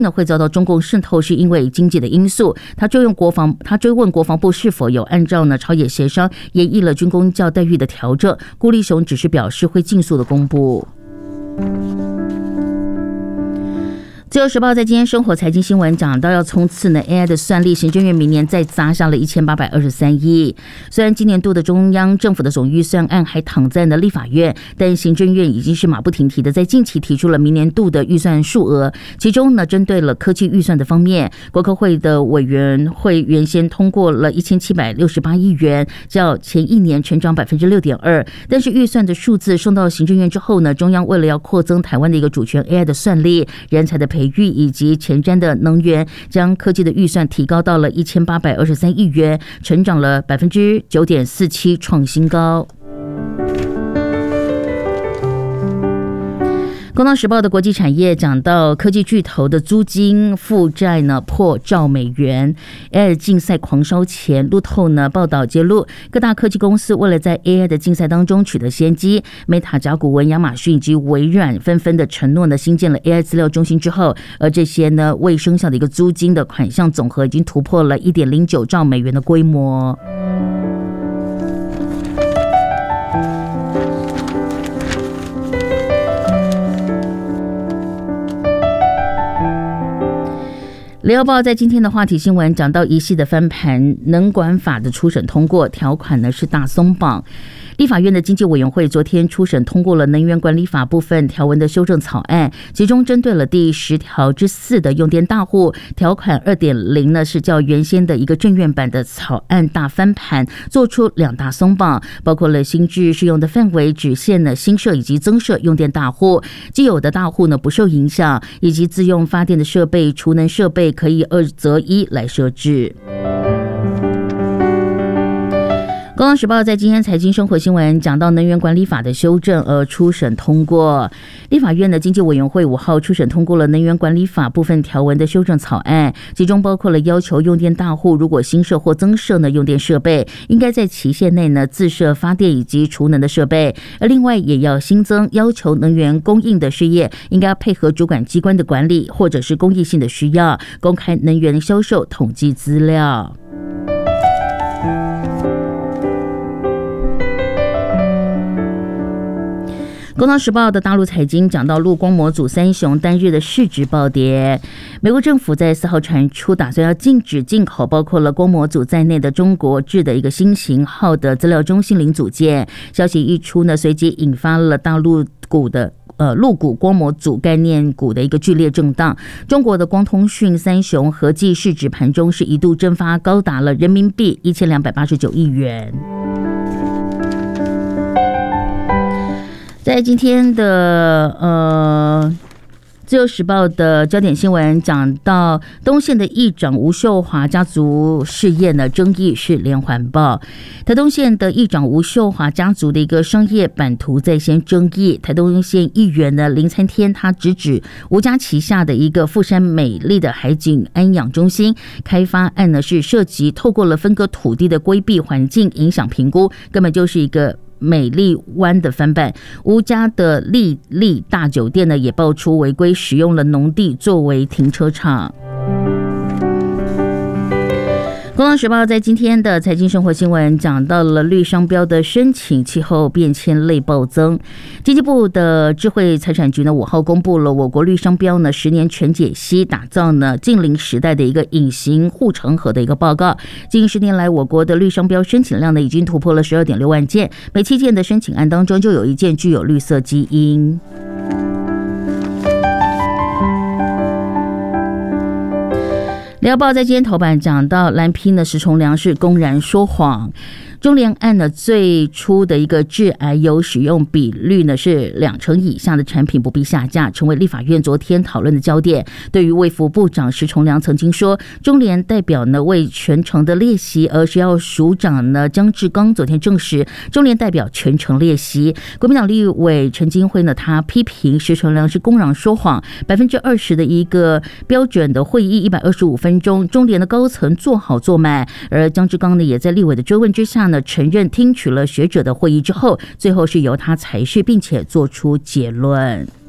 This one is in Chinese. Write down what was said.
会遭到中共渗透，是因为经济的因素。他追问国防部是否有按照朝野协商研议了军公教待遇的调整。顾立雄只是表示会尽速的公布。自由时报在今天生活财经新闻讲到，要冲刺AI 的算力，行政院明年再砸下了1823亿。虽然今年度的中央政府的总预算案还躺在立法院，但行政院已经是马不停蹄的在近期提出了明年度的预算数额。其中针对了科技预算的方面，国科会的委员会原先通过了1768亿元，较前一年成长6.2%。但是预算的数字送到行政院之后中央为了要扩增台湾的一个主权 AI 的算力、人才的培育以及前瞻的能源，将科技的预算提高到了1823亿元，成长了9.47%，创新高。工商时报的国际产业讲到，科技巨头的租金负债破兆美元 ，AI 竞赛狂烧钱。路透报道揭露，各大科技公司为了在 AI 的竞赛当中取得先机，Meta、甲骨文、亚马逊以及微软纷纷的承诺新建了 AI 资料中心之后，而这些未生效的一个租金的款项总和已经突破了1.09兆美元的规模。联合报在今天的话题新闻讲到一系的翻盘，能管法的初审通过，条款是大松绑。立法院的经济委员会昨天初审通过了能源管理法部分条文的修正草案，其中针对了第10条之4的用电大户条款 2.0 是较原先的一个政院版的草案大翻盘，做出2大松绑，包括了新制适用的范围只限新设以及增设用电大户，既有的大户不受影响，以及自用发电的设备、储能设备可以2择1来设置。工商时报在今天财经生活新闻讲到能源管理法的修正而初审通过，立法院的经济委员会5号初审通过了能源管理法部分条文的修正草案，其中包括了要求用电大户如果新设或增设用电设备，应该在期限内自设发电以及储能的设备，而另外也要新增要求能源供应的事业应该配合主管机关的管理或者是公益性的需要，公开能源销售统计资料。工商时报的大陆财经讲到，陆光模组三雄单日的市值暴跌。美国政府在4号传出打算要禁止进口包括了光模组在内的中国制的一个新型号的资料中心零组件，消息一出随即引发了大陆股的陆股光模组概念股的一个剧烈震荡。中国的光通讯三雄合计市值盘中是一度蒸发高达了人民币1289亿元。在今天的自由时报的焦点新闻讲到，东县的议长吴秀华家族事业争议是连环爆。台东县的议长吴秀华家族的一个商业版图在先争议，台东县议员林参天他直指吴家旗下的一个富山美丽的海景安养中心开发案是涉及透过了分割土地的规避环境影响评估，根本就是一个美丽湾的翻版。吴家的丽丽大酒店也爆出违规使用了农地作为停车场。工商时报在今天的财经生活新闻讲到了绿商标的申请，气候变迁类暴增。经济部的智慧财产局5号公布了我国绿商标10年全解析，打造近零时代的一个隐形护城河的一个报告。近10年来，我国的绿商标申请量已经突破了12.6万件，每7件的申请案当中就有1件具有绿色基因。联合报在今天头版讲到，蓝批石崇良是公然说谎。中联案最初的一个致癌油使用比率是2%以下的产品不必下架，成为立法院昨天讨论的焦点。对于卫福部长石崇良曾经说，中联代表为全程的列席，而食药署长江志刚昨天证实，中联代表全程列席。国民党立委陈金辉他批评石崇良是公然说谎，20%的一个标准的会议125分钟，中联的高层做好做满，而江志刚也在立委的追问之下承认听取了学者的会议之后，最后是由他裁示并且做出结论。